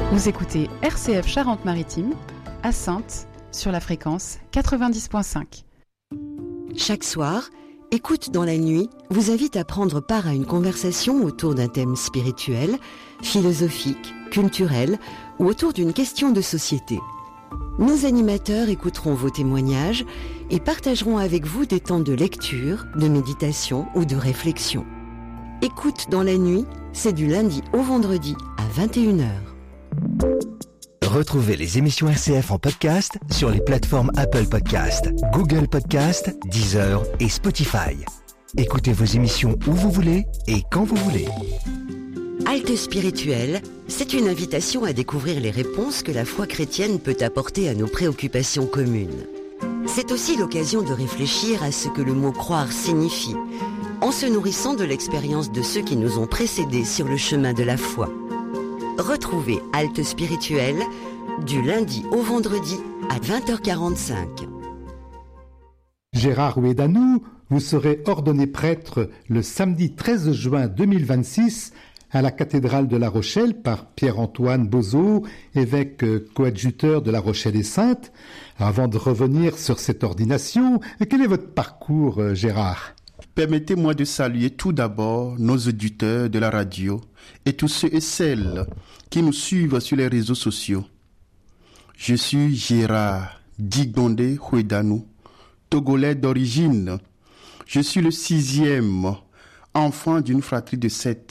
Vous écoutez RCF Charente-Maritime, à Saintes, sur la fréquence 90.5. Chaque soir, Écoute dans la nuit vous invite à prendre part à une conversation autour d'un thème spirituel, philosophique, culturel ou autour d'une question de société. Nos animateurs écouteront vos témoignages et partageront avec vous des temps de lecture, de méditation ou de réflexion. Écoute dans la nuit, c'est du lundi au vendredi à 21h. Retrouvez les émissions RCF en podcast sur les plateformes Apple Podcast, Google Podcast, Deezer et Spotify. Écoutez vos émissions où vous voulez et quand vous voulez. Halte spirituelle, c'est une invitation à découvrir les réponses que la foi chrétienne peut apporter à nos préoccupations communes. C'est aussi l'occasion de réfléchir à ce que le mot croire signifie, en se nourrissant de l'expérience de ceux qui nous ont précédés sur le chemin de la foi. Retrouvez Halte spirituelle du lundi au vendredi à 20h45. Gérard Ouédanou, vous serez ordonné prêtre le samedi 13 juin 2026 à la cathédrale de La Rochelle par Pierre-Antoine Bozeau, évêque coadjuteur de La Rochelle et Saintes. Avant de revenir sur cette ordination, quel est votre parcours, Gérard ? Permettez-moi de saluer tout d'abord nos auditeurs de la radio et tous ceux et celles qui nous suivent sur les réseaux sociaux. Je suis Gérard Digonde Ouédanou, togolais d'origine. Je suis le 6e enfant d'une fratrie de 7.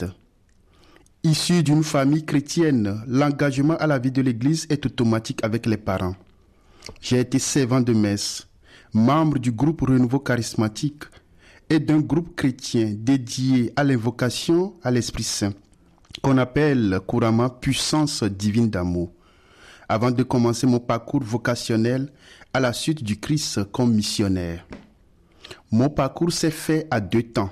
Issu d'une famille chrétienne, l'engagement à la vie de l'Église est automatique avec les parents. J'ai été servant de messe, membre du groupe Renouveau Charismatique et d'un groupe chrétien dédié à l'invocation à l'Esprit Saint, qu'on appelle couramment Puissance Divine d'Amour, avant de commencer mon parcours vocationnel à la suite du Christ comme missionnaire. Mon parcours s'est fait à 2 temps.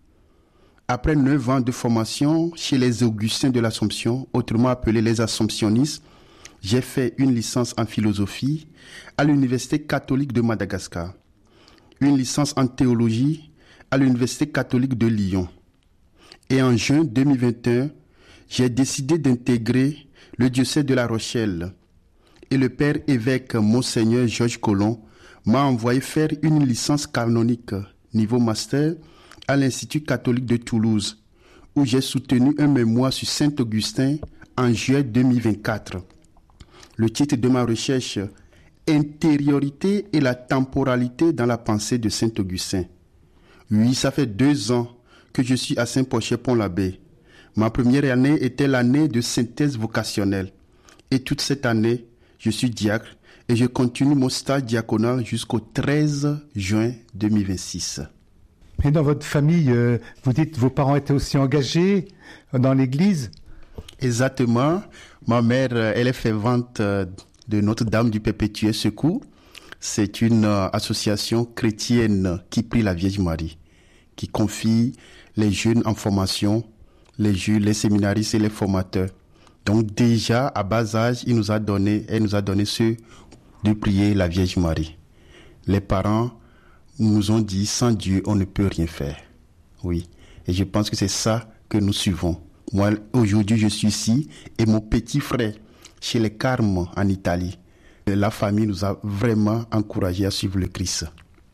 Après 9 ans de formation chez les Augustins de l'Assomption, autrement appelés les Assomptionnistes, j'ai fait une licence en philosophie à l'Université catholique de Madagascar, une licence en théologie à l'Université catholique de Lyon. Et en juin 2021, j'ai décidé d'intégrer le diocèse de La Rochelle. Et le père évêque Monseigneur Georges Collomb m'a envoyé faire une licence canonique niveau master à l'Institut catholique de Toulouse, où j'ai soutenu un mémoire sur Saint-Augustin en juillet 2024. Le titre de ma recherche, Intériorité et la temporalité dans la pensée de Saint-Augustin. Oui, ça fait 2 ans que je suis à Saint-Porcher-Pont-l'Abbé. Ma première année était l'année de synthèse vocationnelle. Et toute cette année, je suis diacre et je continue mon stage diaconal jusqu'au 13 juin 2026. Et dans votre famille, vous dites que vos parents étaient aussi engagés dans l'église ? Exactement. Ma mère, elle est fervente de Notre-Dame du Perpétuel Secours. C'est une association chrétienne qui prie la Vierge Marie, qui confie les jeunes en formation, les séminaristes et les formateurs. Donc déjà, à bas âge, elle nous a donné ce de prier la Vierge Marie. Les parents nous ont dit, sans Dieu, on ne peut rien faire. Oui, et je pense que c'est ça que nous suivons. Moi, aujourd'hui, je suis ici et mon petit frère, chez les Carmes en Italie. La famille nous a vraiment encouragés à suivre le Christ.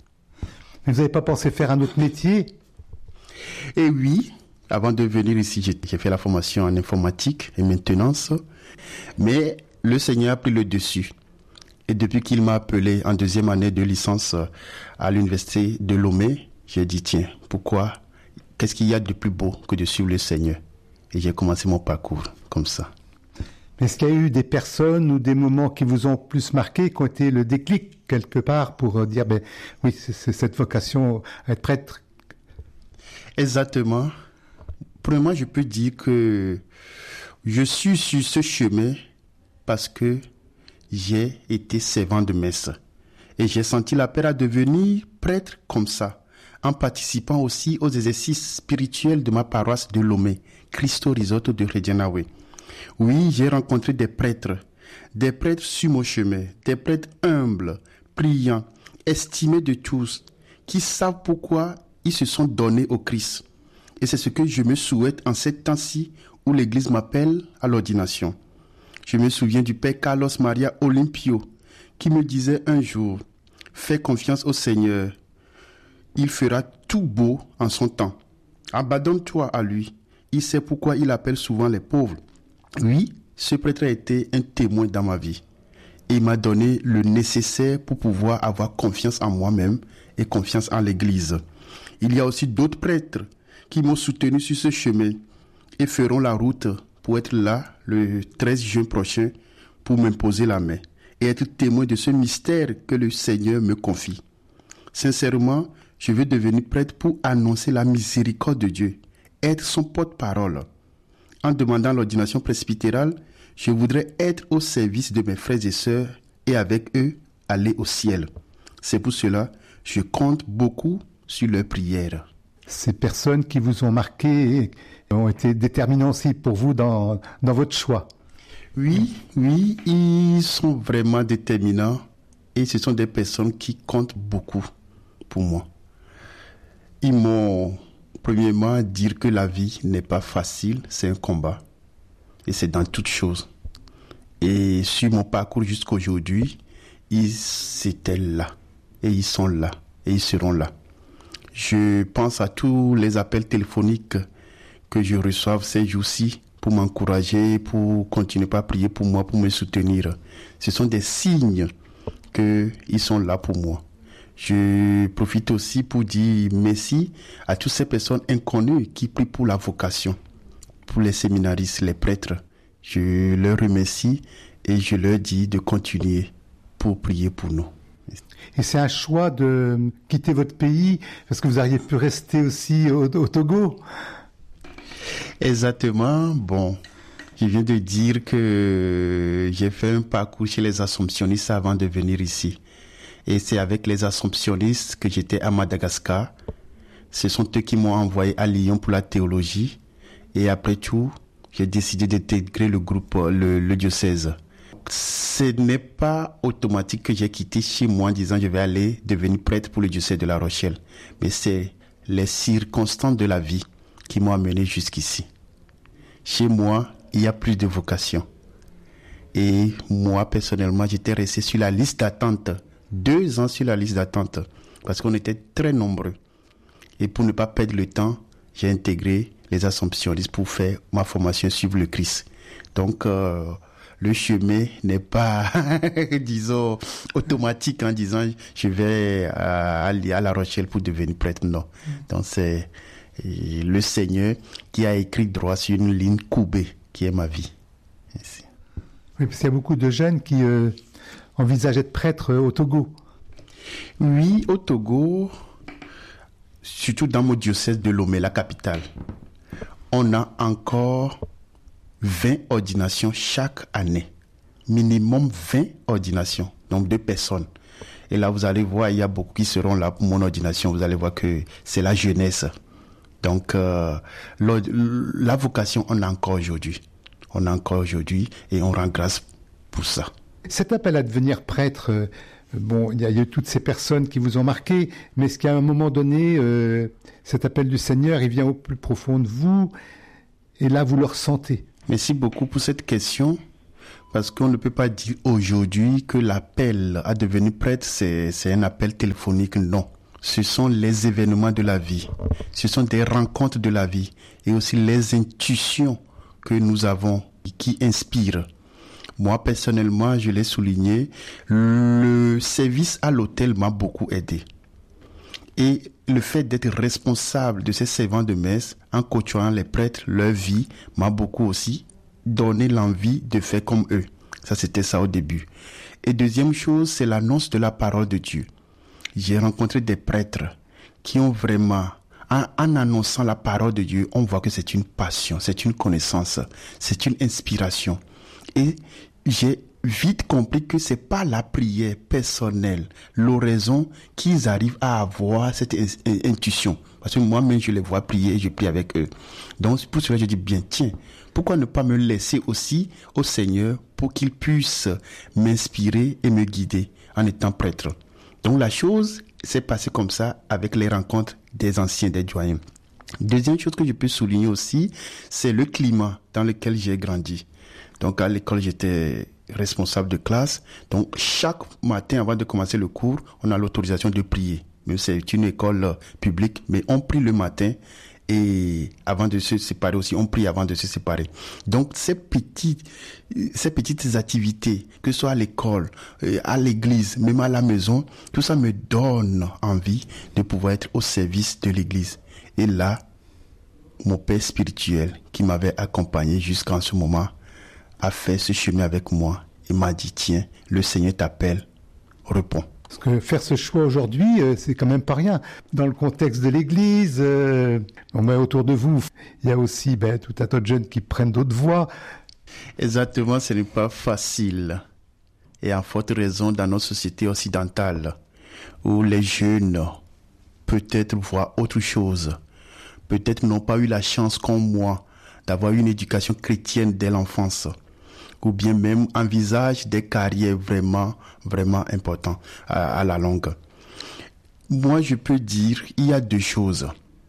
Mais vous n'avez pas pensé faire un autre métier ? Et oui, avant de venir ici, j'ai fait la formation en informatique et maintenance. Mais le Seigneur a pris le dessus. Et depuis qu'il m'a appelé en 2e année de licence à l'université de Lomé, j'ai dit, tiens, pourquoi ? Qu'est-ce qu'il y a de plus beau que de suivre le Seigneur ? Et j'ai commencé mon parcours comme ça. Est-ce qu'il y a eu des personnes ou des moments qui vous ont plus marqué, qui ont été le déclic quelque part pour dire, oui, c'est cette vocation à être prêtre ? Exactement. Premièrement, je peux dire que je suis sur ce chemin parce que j'ai été servant de messe. Et j'ai senti l'appel à devenir prêtre comme ça, en participant aussi aux exercices spirituels de ma paroisse de Lomé, Cristo Risotto de Reggianawe. Oui, j'ai rencontré des prêtres sur mon chemin, des prêtres humbles, priants, estimés de tous, qui savent pourquoi ils se sont donnés au Christ. Et c'est ce que je me souhaite en ces temps-ci où l'Église m'appelle à l'ordination. Je me souviens du père Carlos Maria Olimpio qui me disait un jour, fais confiance au Seigneur. Il fera tout beau en son temps. Abandonne-toi à lui. Il sait pourquoi il appelle souvent les pauvres. Oui, ce prêtre a été un témoin dans ma vie. Et il m'a donné le nécessaire pour pouvoir avoir confiance en moi-même et confiance en l'Église. Il y a aussi d'autres prêtres qui m'ont soutenu sur ce chemin et feront la route pour être là le 13 juin prochain pour m'imposer la main et être témoin de ce mystère que le Seigneur me confie. Sincèrement, je veux devenir prêtre pour annoncer la miséricorde de Dieu, être son porte-parole. En demandant l'ordination presbytérale, je voudrais être au service de mes frères et sœurs et avec eux aller au ciel. C'est pour cela que je compte beaucoup sur leurs prières. Ces personnes qui vous ont marqué ont été déterminantes aussi pour vous dans votre choix. Oui, ils sont vraiment déterminants et ce sont des personnes qui comptent beaucoup pour moi. Ils m'ont premièrement dit que la vie n'est pas facile, c'est un combat et c'est dans toutes choses. Et sur mon parcours jusqu'à aujourd'hui, ils étaient là et ils sont là et ils seront là. Je pense à tous les appels téléphoniques que je reçois ces jours-ci pour m'encourager, pour continuer à prier pour moi, pour me soutenir. Ce sont des signes qu'ils sont là pour moi. Je profite aussi pour dire merci à toutes ces personnes inconnues qui prient pour la vocation, pour les séminaristes, les prêtres. Je leur remercie et je leur dis de continuer pour prier pour nous. Et c'est un choix de quitter votre pays parce que vous auriez pu rester aussi au Togo. Exactement. Bon, je viens de dire que j'ai fait un parcours chez les Assomptionnistes avant de venir ici. Et c'est avec les Assomptionnistes que j'étais à Madagascar. Ce sont eux qui m'ont envoyé à Lyon pour la théologie. Et après tout, j'ai décidé d'intégrer le groupe, le diocèse. Ce n'est pas automatique que j'ai quitté chez moi en disant je vais aller devenir prêtre pour le diocèse de La Rochelle. Mais c'est les circonstances de la vie qui m'ont amené jusqu'ici. Chez moi, il y a plus de vocation. Et moi, personnellement, j'étais resté sur la liste d'attente. 2 ans sur la liste d'attente. Parce qu'on était très nombreux. Et pour ne pas perdre le temps, j'ai intégré les Assomptionnistes pour faire ma formation Suivre le Christ. Donc, le chemin n'est pas, disons, automatique en disant je vais aller à La Rochelle pour devenir prêtre. Non. Donc, c'est le Seigneur qui a écrit droit sur une ligne courbée qui est ma vie. Merci. Oui, parce qu'il y a beaucoup de jeunes qui envisagent d'être prêtres au Togo. Oui, au Togo, surtout dans mon diocèse de Lomé, la capitale, on a encore 20 ordinations chaque année. Minimum 20 ordinations, donc 2 personnes. Et là, vous allez voir, il y a beaucoup qui seront là pour mon ordination. Vous allez voir que c'est la jeunesse. Donc, la vocation, on a encore aujourd'hui. On a encore aujourd'hui et on rend grâce pour ça. Cet appel à devenir prêtre, bon, il y a eu toutes ces personnes qui vous ont marqué, mais est-ce qu'à un moment donné, cet appel du Seigneur, il vient au plus profond de vous et là, vous le ressentez? Merci beaucoup pour cette question, parce qu'on ne peut pas dire aujourd'hui que l'appel à devenir prêtre, c'est un appel téléphonique. Non. Ce sont les événements de la vie. Ce sont des rencontres de la vie et aussi les intuitions que nous avons qui inspirent. Moi, personnellement, je l'ai souligné, le service à l'hôtel m'a beaucoup aidé. Et le fait d'être responsable de ces servants de messe, en côtoyant les prêtres, leur vie, m'a beaucoup aussi donné l'envie de faire comme eux. Ça, c'était ça au début. Et deuxième chose, c'est l'annonce de la parole de Dieu. J'ai rencontré des prêtres qui ont vraiment, en annonçant la parole de Dieu, on voit que c'est une passion, c'est une connaissance, c'est une inspiration. Et j'ai vite compris que c'est pas la prière personnelle, l'oraison qu'ils arrivent à avoir cette intuition. Parce que moi-même, je les vois prier et je prie avec eux. Donc, pour cela, je dis bien, tiens, pourquoi ne pas me laisser aussi au Seigneur pour qu'il puisse m'inspirer et me guider en étant prêtre. Donc, la chose s'est passée comme ça avec les rencontres des anciens, des doyens. Deuxième chose que je peux souligner aussi, c'est le climat dans lequel j'ai grandi. Donc à l'école, j'étais responsable de classe. Donc chaque matin, avant de commencer le cours, on a l'autorisation de prier. Même si c'est une école publique, mais on prie le matin. Et avant de se séparer aussi, on prie avant de se séparer. Donc ces petites activités, que ce soit à l'école, à l'église, même à la maison, tout ça me donne envie de pouvoir être au service de l'église. Et là, mon père spirituel qui m'avait accompagné jusqu'en ce moment a fait ce chemin avec moi et m'a dit, tiens, le Seigneur t'appelle, réponds. Parce que faire ce choix aujourd'hui, c'est quand même pas rien. Dans le contexte de l'Église, on met autour de vous, il y a aussi tout un tas de jeunes qui prennent d'autres voies. Exactement, ce n'est pas facile. Et en forte raison dans nos sociétés occidentales, où les jeunes peut-être voient autre chose, peut-être n'ont pas eu la chance comme moi d'avoir une éducation chrétienne dès l'enfance, ou bien même envisagent des carrières vraiment importantes à la longue. Moi, je peux dire, il y a deux choses.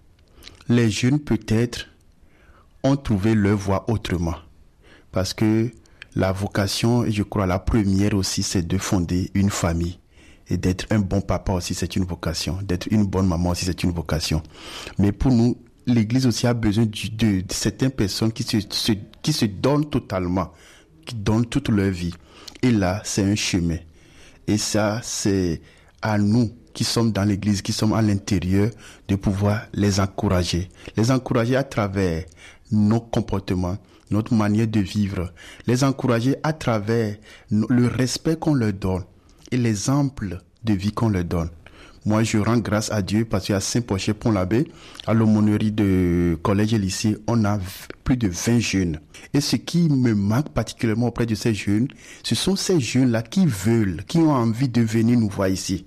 Les jeunes, peut-être, ont trouvé leur voie autrement. Parce que la vocation, et je crois la première aussi, c'est de fonder une famille. Et d'être un bon papa aussi, c'est une vocation. D'être une bonne maman aussi, c'est une vocation. Mais pour nous, l'Église aussi a besoin de certaines personnes qui se donnent totalement, qui donnent toute leur vie. Et là, c'est un chemin. Et ça, c'est à nous qui sommes dans l'Église, qui sommes à l'intérieur, de pouvoir les encourager. Les encourager à travers nos comportements, notre manière de vivre. Les encourager à travers le respect qu'on leur donne et l'exemple de vie qu'on leur donne. Moi, je rends grâce à Dieu parce qu'à Saint-Porcher-Pont-l'Abbé, à l'aumônerie de collège et lycée, on a plus de 20 jeunes. Et ce qui me manque particulièrement auprès de ces jeunes, ce sont ces jeunes-là qui veulent, qui ont envie de venir nous voir ici.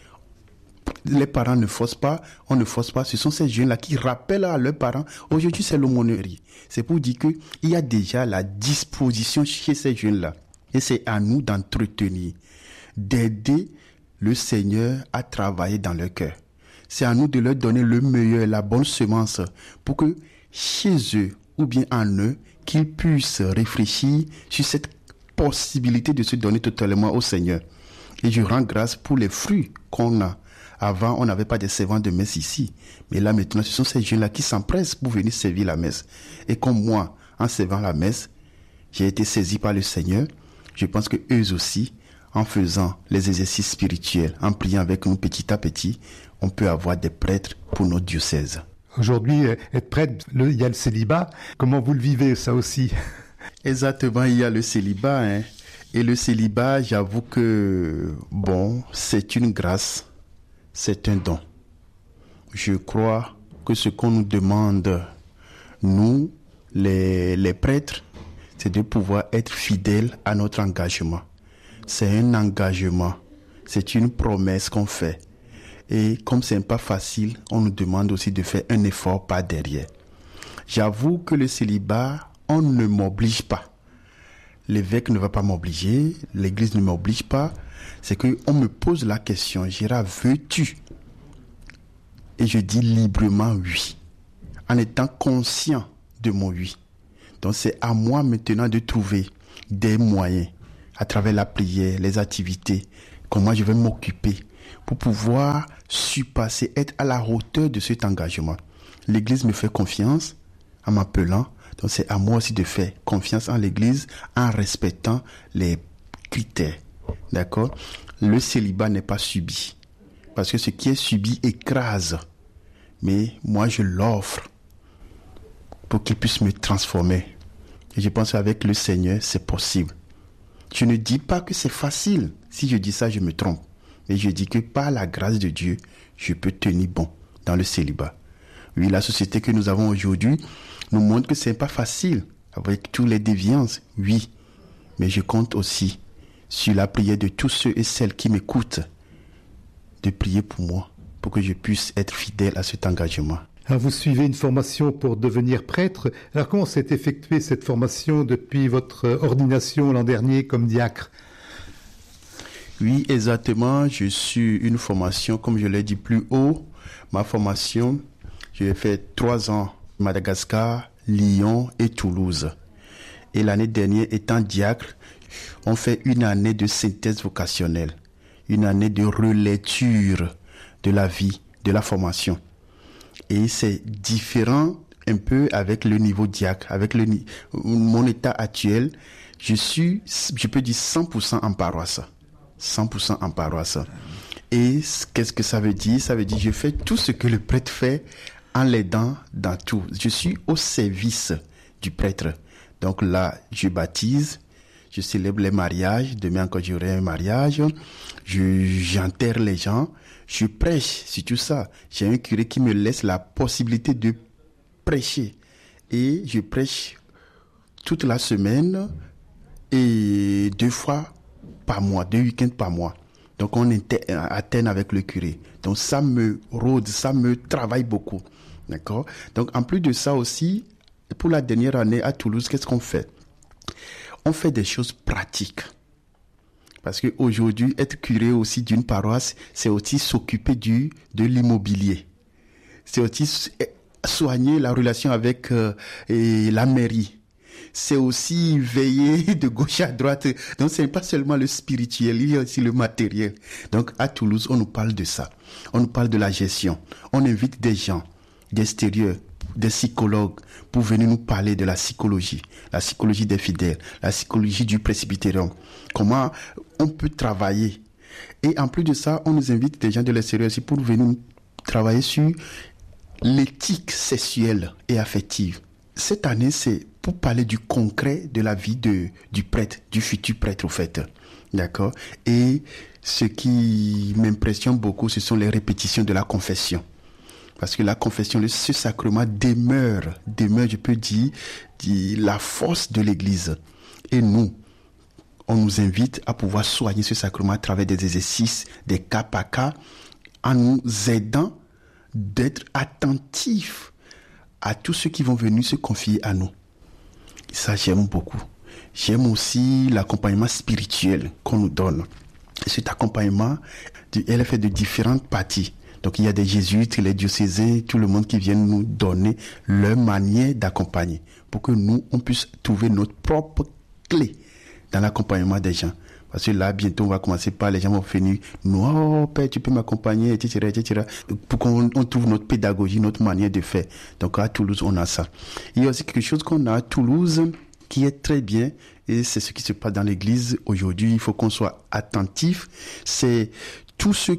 Les parents ne forcent pas, on ne force pas. Ce sont ces jeunes-là qui rappellent à leurs parents, aujourd'hui c'est l'aumônerie. C'est pour dire qu'il y a déjà la disposition chez ces jeunes-là. Et c'est à nous d'entretenir, d'aider le Seigneur a travaillé dans leur cœur. C'est à nous de leur donner le meilleur, la bonne semence, pour que chez eux, ou bien en eux, qu'ils puissent réfléchir sur cette possibilité de se donner totalement au Seigneur. Et je rends grâce pour les fruits qu'on a. Avant, on n'avait pas de servants de messe ici. Mais là, maintenant, ce sont ces jeunes-là qui s'empressent pour venir servir la messe. Et comme moi, en servant la messe, j'ai été saisi par le Seigneur. Je pense que eux aussi, en faisant les exercices spirituels, en priant avec nous petit à petit, on peut avoir des prêtres pour notre diocèse. Aujourd'hui, être prêtre, il y a le célibat. Comment vous le vivez, ça aussi? Exactement, il y a le célibat. Et le célibat, j'avoue que, c'est une grâce, c'est un don. Je crois que ce qu'on nous demande, nous, les prêtres, c'est de pouvoir être fidèles à notre engagement. C'est un engagement, c'est une promesse qu'on fait. Et comme ce n'est pas facile, on nous demande aussi de faire un effort par derrière. J'avoue que le célibat, on ne m'oblige pas. L'évêque ne va pas m'obliger, l'église ne m'oblige pas. C'est qu'on me pose la question, Gérard, veux-tu? Et je dis librement oui, en étant conscient de mon oui. Donc c'est à moi maintenant de trouver des moyens, à travers la prière, les activités, comment je vais m'occuper pour pouvoir surpasser, être à la hauteur de cet engagement. L'Église me fait confiance en m'appelant, donc c'est à moi aussi de faire confiance en l'Église en respectant les critères. D'accord? Le célibat n'est pas subi, parce que ce qui est subi écrase, mais moi je l'offre pour qu'il puisse me transformer. Et je pense qu'avec le Seigneur, c'est possible. Je ne dis pas que c'est facile. Si je dis ça, je me trompe. Mais je dis que par la grâce de Dieu, je peux tenir bon dans le célibat. Oui, la société que nous avons aujourd'hui nous montre que ce n'est pas facile avec toutes les déviances. Oui, mais je compte aussi sur la prière de tous ceux et celles qui m'écoutent de prier pour moi, pour que je puisse être fidèle à cet engagement. Alors vous suivez une formation pour devenir prêtre. Alors comment s'est effectuée cette formation depuis votre ordination l'an dernier comme diacre? Oui, exactement. Je suis une formation, comme je l'ai dit plus haut. Ma formation, j'ai fait 3 ans, Madagascar, Lyon et Toulouse. Et l'année dernière, étant diacre, on fait une année de synthèse vocationnelle, une année de relecture de la vie, de la formation. Et c'est différent un peu avec le niveau diacre, avec mon état actuel. Je peux dire 100% en paroisse. 100% en paroisse. Et qu'est-ce que ça veut dire? Ça veut dire que je fais tout ce que le prêtre fait en l'aidant dans tout. Je suis au service du prêtre. Donc là, je baptise, je célèbre les mariages. Demain encore, j'aurai un mariage. J'enterre les gens. Je prêche, c'est tout ça. J'ai un curé qui me laisse la possibilité de prêcher. Et je prêche toute la semaine et 2 fois par mois, 2 week-ends par mois. Donc on alterne avec le curé. Donc ça me rôde, ça me travaille beaucoup. D'accord? Donc en plus de ça aussi, pour la dernière année à Toulouse, qu'est-ce qu'on fait? On fait des choses pratiques. Parce qu'aujourd'hui, être curé aussi d'une paroisse, c'est aussi s'occuper de l'immobilier. C'est aussi soigner la relation avec la mairie. C'est aussi veiller de gauche à droite. Donc, ce n'est pas seulement le spirituel, il y a aussi le matériel. Donc, à Toulouse, on nous parle de ça. On nous parle de la gestion. On invite des gens d'extérieur, des psychologues, pour venir nous parler de la psychologie des fidèles, la psychologie du presbytérium. Comment on peut travailler. Et en plus de ça, on nous invite des gens de l'extérieur aussi pour venir travailler sur l'éthique sexuelle et affective. Cette année, c'est pour parler du concret de la vie du prêtre, du futur prêtre au fait. D'accord? Et ce qui m'impressionne beaucoup, ce sont les répétitions de la confession. Parce que la confession, ce sacrement demeure, je peux dire, la force de l'Église. Et nous, on nous invite à pouvoir soigner ce sacrement à travers des exercices, des cas par cas, en nous aidant d'être attentifs à tous ceux qui vont venir se confier à nous. Ça, j'aime beaucoup. J'aime aussi l'accompagnement spirituel qu'on nous donne. Cet accompagnement, elle est fait de différentes parties. Donc, il y a des jésuites, les diocésains, tout le monde qui vient nous donner leur manière d'accompagner pour que nous, on puisse trouver notre propre clé dans l'accompagnement des gens. Parce que là, bientôt, on va commencer par les gens vont venir nous, oh, Père, tu peux m'accompagner, etc., pour qu'on trouve notre pédagogie, notre manière de faire. Donc, à Toulouse, on a ça. Il y a aussi quelque chose qu'on a à Toulouse qui est très bien, et c'est ce qui se passe dans l'église aujourd'hui. Il faut qu'on soit attentif. C'est tous ceux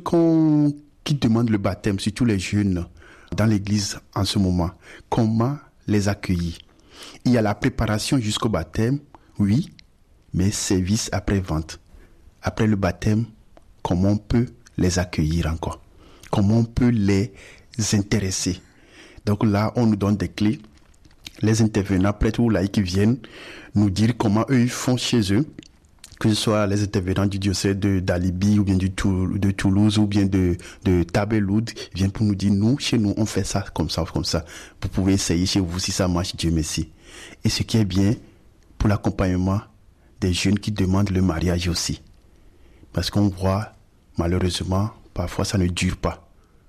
qui demandent le baptême, surtout les jeunes, dans l'église en ce moment. Comment les accueillir? Il y a la préparation jusqu'au baptême, oui, mais service après-vente. Après le baptême, comment on peut les accueillir encore? Comment on peut les intéresser? Donc là, on nous donne des clés. Les intervenants, prêtres ou laïcs, qui viennent nous dire comment eux ils font chez eux, que ce soit les intervenants du diocèse d'Alibi ou bien de Toulouse ou bien de Tabeloud, ils viennent pour nous dire, chez nous, on fait ça, comme ça. Vous pouvez essayer chez vous si ça marche, Dieu merci. Et ce qui est bien pour l'accompagnement des jeunes qui demandent le mariage aussi. Parce qu'on voit, malheureusement, parfois ça ne dure pas.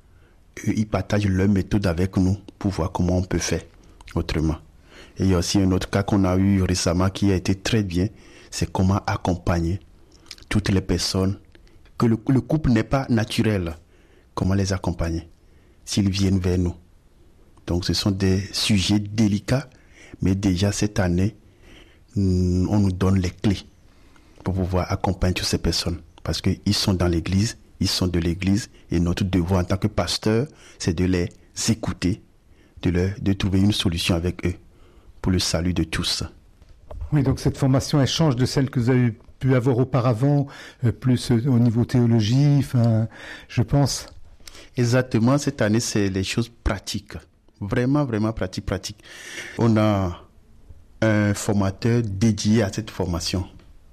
Eux, ils partagent leur méthode avec nous pour voir comment on peut faire autrement. Et il y a aussi un autre cas qu'on a eu récemment qui a été très bien, c'est comment accompagner toutes les personnes, que le couple n'est pas naturel, comment les accompagner s'ils viennent vers nous. Donc ce sont des sujets délicats, mais déjà cette année, on nous donne les clés pour pouvoir accompagner toutes ces personnes. Parce qu'ils sont dans l'église, ils sont de l'église, et notre devoir en tant que pasteur, c'est de les écouter, de trouver une solution avec eux pour le salut de tous. Oui, donc cette formation, elle change de celle que vous avez pu avoir auparavant, plus au niveau théologie, je pense. Exactement, cette année, c'est les choses pratiques. Vraiment, vraiment pratiques. On a un formateur dédié à cette formation.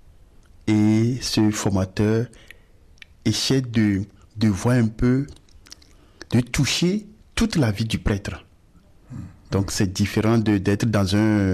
Et ce formateur essaie de voir un peu, de toucher toute la vie du prêtre. Donc c'est différent d'être dans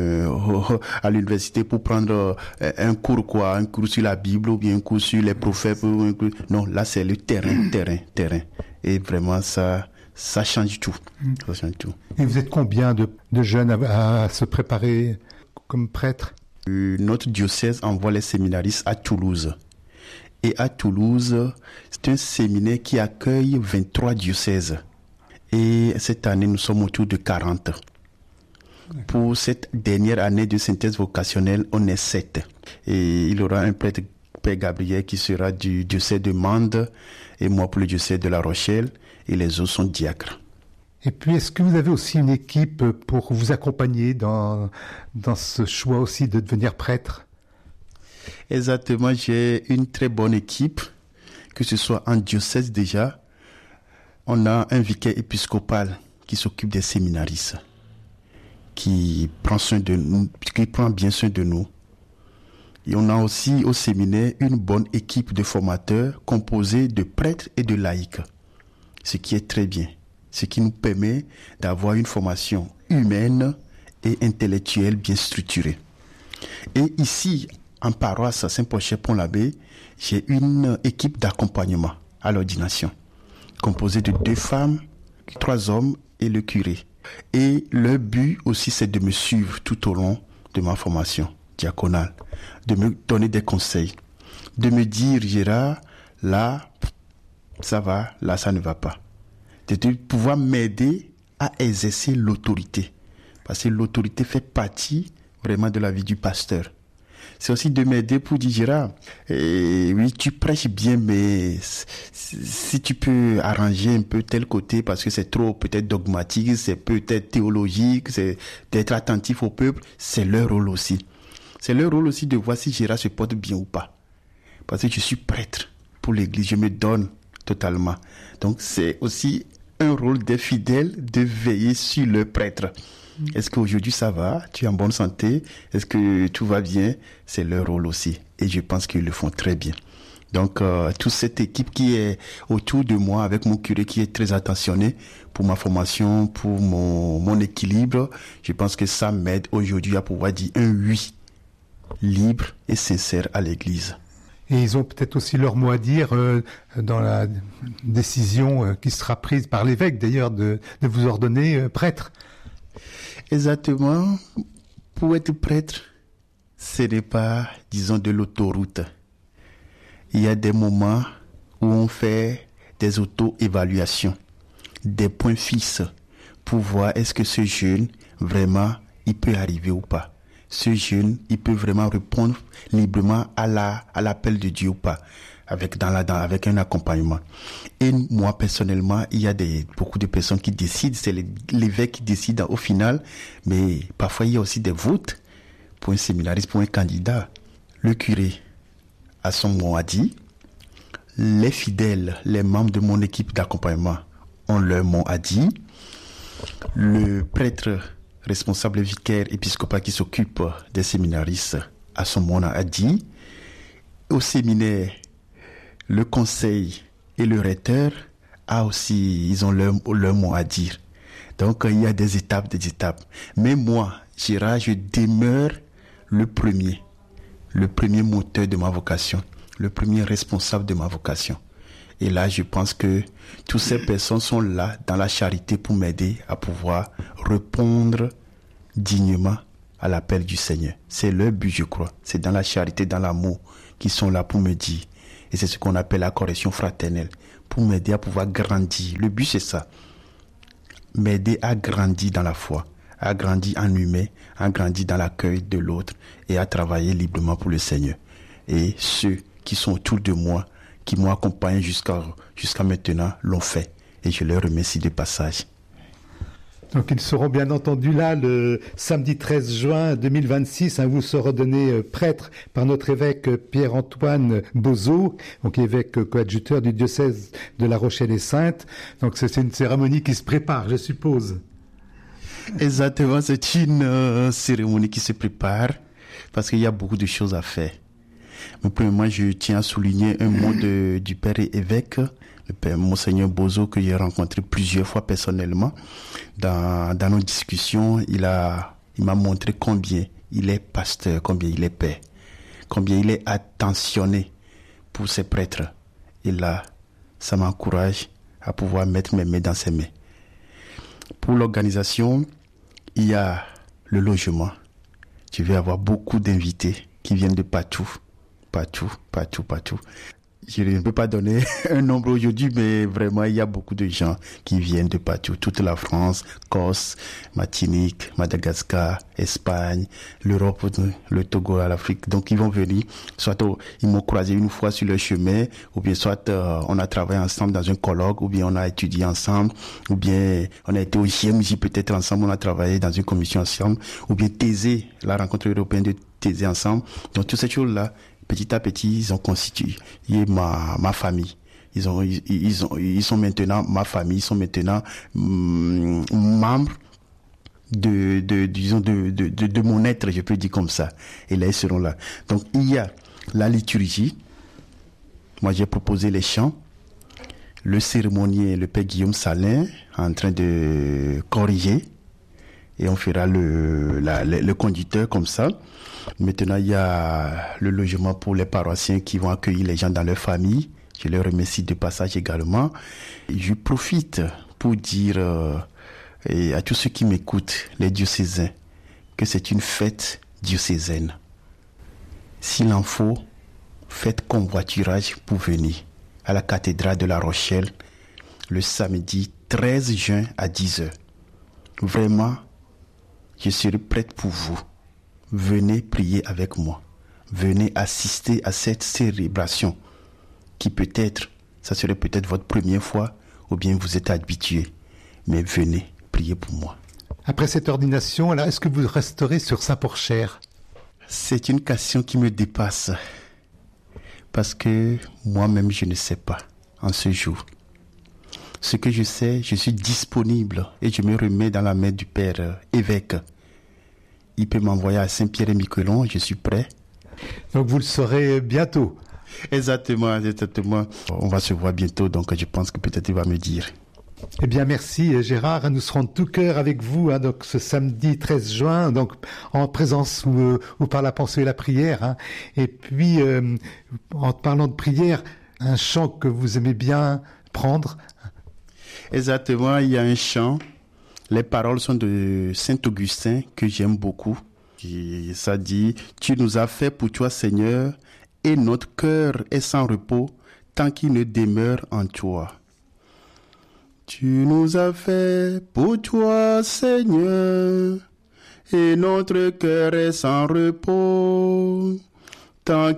à l'université pour prendre un cours sur la Bible ou bien un cours sur les prophètes. Non, là c'est le terrain. Et vraiment ça change tout. Ça change tout. Et vous êtes combien de jeunes à se préparer comme prêtre? Notre diocèse envoie les séminaristes à Toulouse. Et à Toulouse, c'est un séminaire qui accueille 23 diocèses. Et cette année, nous sommes autour de 40. Pour cette dernière année de synthèse vocationnelle, on est 7. Et il y aura un prêtre, Père Gabriel, qui sera du diocèse de Mende, et moi pour le diocèse de La Rochelle, et les autres sont diacres. Et puis, est-ce que vous avez aussi une équipe pour vous accompagner dans ce choix aussi de devenir prêtre ? Exactement, j'ai une très bonne équipe, que ce soit en diocèse déjà. On a un vicaire épiscopal qui s'occupe des séminaristes, qui prend bien soin de nous. Et on a aussi au séminaire une bonne équipe de formateurs composée de prêtres et de laïcs, ce qui est très bien, ce qui nous permet d'avoir une formation humaine et intellectuelle bien structurée. Et ici, en paroisse Saint-Paul-Pont-l'Abbé, j'ai une équipe d'accompagnement à l'ordination, composée de 2 femmes, 3 hommes et le curé. Et le but aussi, c'est de me suivre tout au long de ma formation diaconale, de me donner des conseils, de me dire, Gérard, là, ça va, là, ça ne va pas. De pouvoir m'aider à exercer l'autorité. Parce que l'autorité fait partie vraiment de la vie du pasteur. C'est aussi de m'aider pour dire, Gérard, oui, tu prêches bien, mais si tu peux arranger un peu tel côté, parce que c'est trop peut-être dogmatique, c'est peut-être théologique, c'est d'être attentif au peuple, c'est leur rôle aussi. C'est leur rôle aussi de voir si Gérard se porte bien ou pas. Parce que je suis prêtre pour l'Église, je me donne totalement. Donc c'est aussi un rôle des fidèles de veiller sur le prêtre. Est-ce qu'aujourd'hui ça va? Tu es en bonne santé? Est-ce que tout va bien? C'est leur rôle aussi. Et je pense qu'ils le font très bien. Donc, toute cette équipe qui est autour de moi, avec mon curé qui est très attentionné pour ma formation, pour mon équilibre, je pense que ça m'aide aujourd'hui à pouvoir dire un oui libre et sincère à l'Église. Et ils ont peut-être aussi leur mot à dire dans la décision qui sera prise par l'évêque, d'ailleurs, de vous ordonner prêtre. Exactement. Pour être prêtre, ce n'est pas, disons, de l'autoroute. Il y a des moments où on fait des auto-évaluations, des points fixes pour voir est-ce que ce jeune, vraiment, il peut arriver ou pas. Ce jeune, il peut vraiment répondre librement à l'appel de Dieu ou pas, avec un accompagnement. Et moi, personnellement, il y a beaucoup de personnes qui décident, c'est l'évêque qui décide au final, mais parfois il y a aussi des votes pour un séminariste, pour un candidat. Le curé a son mot à dire, les fidèles, les membres de mon équipe d'accompagnement ont leur mot à dire, le prêtre responsable vicaire épiscopal qui s'occupe des séminaristes a son mot à dire, au séminaire, le conseil et le recteur ils ont leur mot à dire. Donc il y a des étapes. Mais moi, Gérard, je demeure le premier moteur de ma vocation, le premier responsable de ma vocation. Et là, je pense que toutes ces personnes sont là dans la charité pour m'aider à pouvoir répondre dignement à l'appel du Seigneur. C'est leur but, je crois. C'est dans la charité, dans l'amour qu'ils sont là pour me dire. Et c'est ce qu'on appelle la correction fraternelle, pour m'aider à pouvoir grandir. Le but, c'est ça. M'aider à grandir dans la foi, à grandir en humain, à grandir dans l'accueil de l'autre et à travailler librement pour le Seigneur. Et ceux qui sont autour de moi, qui m'ont accompagné jusqu'à maintenant, l'ont fait. Et je leur remercie de passage. Donc ils seront bien entendu là le samedi 13 juin 2026. Vous serez ordonné prêtre par notre évêque Pierre-Antoine Bozo, donc évêque coadjuteur du diocèse de La Rochelle et Sainte. Donc c'est une cérémonie qui se prépare, je suppose. Exactement, c'est une cérémonie qui se prépare parce qu'il y a beaucoup de choses à faire. Mais premièrement, je tiens à souligner un mot du père et évêque, le père Monseigneur Bozo, que j'ai rencontré plusieurs fois personnellement. Dans nos discussions, il m'a montré combien il est pasteur, combien il est père, combien il est attentionné pour ses prêtres. Et là, ça m'encourage à pouvoir mettre mes mains dans ses mains. Pour l'organisation, il y a le logement. Je vais avoir beaucoup d'invités qui viennent de partout. Je ne peux pas donner un nombre aujourd'hui, mais vraiment, il y a beaucoup de gens qui viennent de partout. Toute la France, Corse, Martinique, Madagascar, Espagne, l'Europe, le Togo, l'Afrique. Donc, ils vont venir. Soit ils m'ont croisé une fois sur le chemin, ou bien soit on a travaillé ensemble dans un colloque, ou bien on a étudié ensemble, ou bien on a été au GMJ peut-être ensemble, on a travaillé dans une commission ensemble, ou bien Thésée, la rencontre européenne de Thésée ensemble. Donc, toutes ces choses-là, petit à petit, ils ont constitué ma famille. Ils sont maintenant ma famille. Ils sont maintenant membres de mon être, je peux dire comme ça. Et là, ils seront là. Donc, il y a la liturgie. Moi, j'ai proposé les chants. Le cérémonier, le père Guillaume Salin, en train de corriger. Et on fera le conducteur comme ça. Maintenant, il y a le logement pour les paroissiens qui vont accueillir les gens dans leur famille. Je les remercie de passage également. Et je profite pour dire à tous ceux qui m'écoutent, les diocésains, que c'est une fête diocésaine. S'il en faut, faites convoiturage pour venir à la cathédrale de La Rochelle le samedi 13 juin à 10h. Vraiment, je serai prête pour vous. Venez prier avec moi. Venez assister à cette célébration qui ça serait peut-être votre première fois ou bien vous êtes habitué. Mais venez prier pour moi. Après cette ordination, alors, est-ce que vous resterez sur Saint-Porcher ? C'est une question qui me dépasse. Parce que moi-même, je ne sais pas en ce jour. Ce que je sais, je suis disponible et je me remets dans la main du Père évêque. Il peut m'envoyer à Saint-Pierre-et-Miquelon, je suis prêt. Donc vous le saurez bientôt. Exactement. On va se voir bientôt, donc je pense que peut-être il va me dire. Eh bien merci Gérard, nous serons de tout cœur avec vous donc ce samedi 13 juin, donc en présence ou par la pensée et la prière. Et puis en parlant de prière, un chant que vous aimez bien prendre. Exactement, il y a un chant. Les paroles sont de Saint-Augustin que j'aime beaucoup. Et ça dit, tu nous as fait pour toi Seigneur, et notre cœur est sans repos tant qu'il ne demeure en toi. Tu nous as fait pour toi Seigneur, et notre cœur est sans repos tant